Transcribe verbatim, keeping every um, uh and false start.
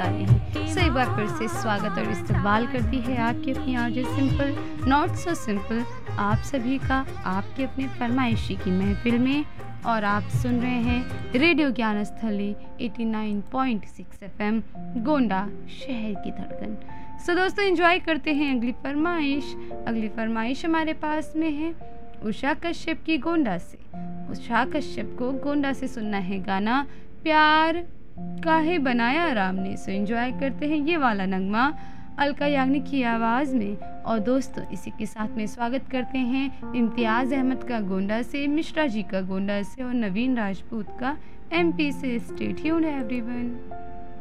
रही हूँ। सो एक बार फिर से स्वागत और इस्तकबाल करती है आपकी अपनी RJ simple not so simple आप सभी का आपके अपने फरमाइशी की महफिल में। और आप सुन रहे हैं रेडियो ज्ञान स्थली नवासी पॉइंट छह एफएम गोंडा शहर की धड़कन। सो दोस्तों एंजॉय करते हैं अगली फरमाइश। अगली फरमाइश हमारे पास में है उषा कश्यप की गोंडा से। उषा कश्यप को गोंडा से सुनना है गाना प्यार काहे बनाया राम ने। सो एंजॉय करते हैं ये वाला नगमा अलका याग्निक की आवाज़ में। और दोस्तों इसी के साथ में स्वागत करते हैं इम्तियाज़ अहमद का गोंडा से, मिश्रा जी का गोंडा से और नवीन राजपूत का एमपी से। Stay tuned everyone.